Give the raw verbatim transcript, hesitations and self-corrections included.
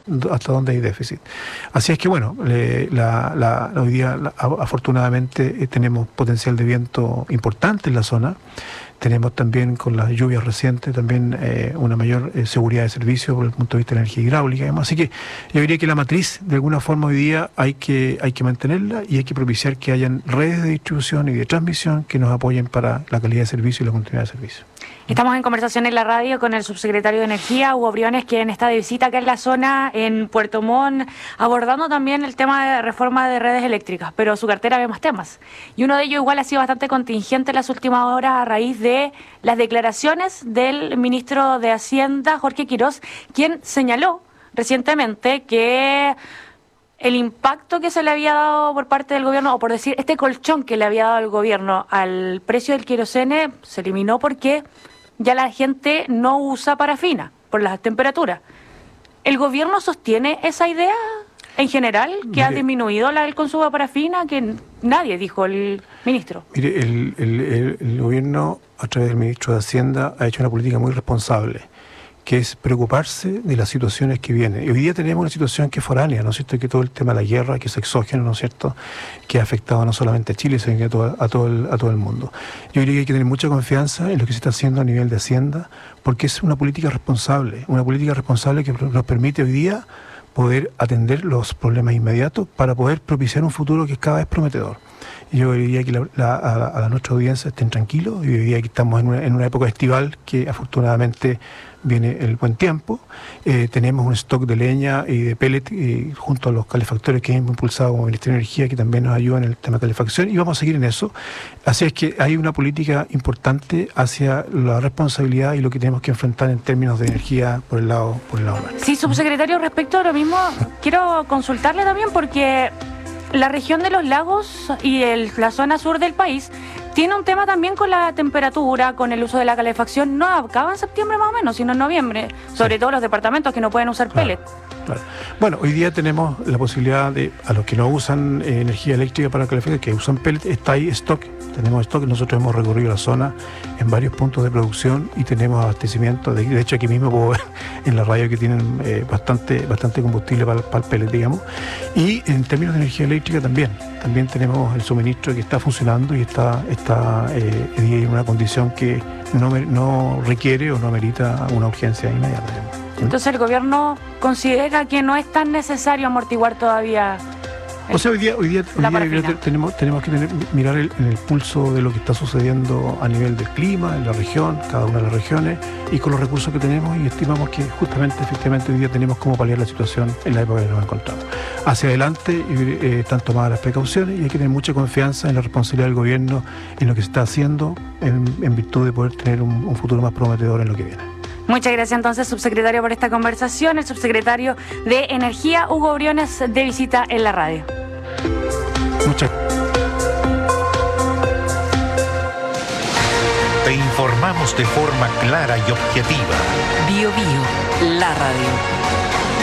hasta dónde hay déficit. Así es que bueno, le, la, la, la, hoy día la, afortunadamente eh, tenemos potencial de viento importante en la zona. Tenemos también con las lluvias recientes también eh, una mayor eh, seguridad de servicio por el punto de vista de la energía hidráulica. Además. Así que yo diría que la matriz de alguna forma hoy día hay que, hay que mantenerla y hay que propiciar que hayan redes de distribución y de transmisión que nos apoyen para la calidad de servicio y la continuidad de servicio. Estamos en conversación en la radio con el subsecretario de Energía, Hugo Briones, quien está de visita acá en la zona, en Puerto Montt, abordando también el tema de reforma de redes eléctricas, pero su cartera ve más temas. Y uno de ellos igual ha sido bastante contingente en las últimas horas a raíz de las declaraciones del ministro de Hacienda, Jorge Quirós, quien señaló recientemente que el impacto que se le había dado por parte del gobierno, o por decir, este colchón que le había dado el gobierno al precio del querosene, se eliminó porque ya la gente no usa parafina por las temperaturas. ¿El gobierno sostiene esa idea en general, que mire, ha disminuido la, el consumo de parafina? Que nadie, dijo el ministro. Mire, el, el, el, el gobierno, a través del ministro de Hacienda, ha hecho una política muy responsable, que es preocuparse de las situaciones que vienen. Y hoy día tenemos una situación que es foránea, ¿no es cierto?, que todo el tema de la guerra, que es exógeno, ¿no es cierto?, que ha afectado no solamente a Chile, sino que a todo, a todo, el, a todo el mundo. Yo diría que hay que tener mucha confianza en lo que se está haciendo a nivel de Hacienda, porque es una política responsable, una política responsable que nos permite hoy día poder atender los problemas inmediatos para poder propiciar un futuro que es cada vez prometedor. Yo diría que la, la, a, a nuestra audiencia estén tranquilos, y hoy día que estamos en una, en una época estival que afortunadamente viene el buen tiempo. Eh, tenemos un stock de leña y de pellet y junto a los calefactores que hemos impulsado como Ministerio de Energía, que también nos ayudan en el tema de calefacción, y vamos a seguir en eso. Así es que hay una política importante hacia la responsabilidad y lo que tenemos que enfrentar en términos de energía por el lado por el lado nuestro. Sí, subsecretario, respecto a lo mismo, quiero consultarle también porque la región de los lagos y el, la zona sur del país tiene un tema también con la temperatura, con el uso de la calefacción. No acaba en septiembre más o menos, sino en noviembre. Sobre sí. todo los departamentos que no pueden usar claro, pellet. Claro. Bueno, hoy día tenemos la posibilidad de, a los que no usan eh, energía eléctrica para calefacción, que usan pellet, está ahí stock. Tenemos stock, nosotros hemos recorrido la zona en varios puntos de producción y tenemos abastecimiento. De, de hecho, aquí mismo puedo ver en la radio que tienen eh, bastante, bastante combustible para, para el pellet, digamos. Y en términos de energía eléctrica también. También tenemos el suministro que está funcionando y está, está eh, en una condición que no, no requiere o no amerita una urgencia inmediata. Entonces el gobierno considera que no es tan necesario amortiguar todavía. O sea, hoy día, hoy día, hoy día tenemos, tenemos que tener, mirar el, en el pulso de lo que está sucediendo a nivel del clima, en la región, cada una de las regiones, y con los recursos que tenemos, y estimamos que justamente, efectivamente, hoy día tenemos cómo paliar la situación en la época que nos encontramos. Hacia adelante eh, están tomadas las precauciones y hay que tener mucha confianza en la responsabilidad del gobierno, en lo que se está haciendo, en, en virtud de poder tener un, un futuro más prometedor en lo que viene. Muchas gracias entonces, subsecretario, por esta conversación. El subsecretario de Energía, Hugo Briones, de visita en la radio. Muchas Te informamos de forma clara y objetiva. Bio Bio, la radio.